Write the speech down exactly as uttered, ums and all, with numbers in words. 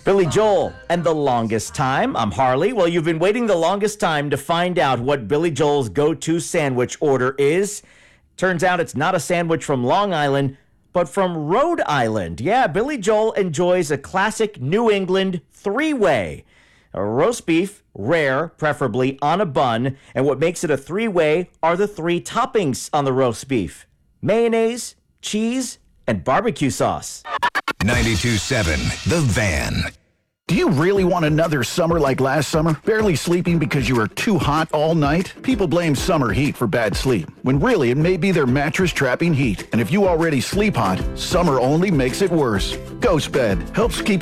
Billy Joel and The Longest Time. I'm Harley. Well, you've been waiting the longest time to find out what Billy Joel's go-to sandwich order is. Turns out it's not a sandwich from Long Island, but from Rhode Island. Yeah, Billy Joel enjoys a classic New England three-way. A roast beef, rare, preferably on a bun, and what makes it a three-way are the three toppings on the roast beef: mayonnaise, cheese, and barbecue sauce. ninety-two point seven The Van. Do you really want another summer like last summer? Barely sleeping because you were too hot all night? People blame summer heat for bad sleep, when really it may be their mattress trapping heat. And if you already sleep hot, summer only makes it worse. Ghost Bed helps keep